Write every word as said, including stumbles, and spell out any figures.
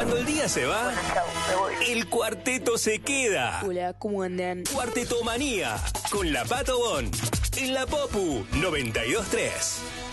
Cuando el día se va, Bueno, chau, me voy. el cuarteto se queda. Hola, ¿cómo andan? Cuartetomanía con la Pato Bon en la Popu noventa y dos tres.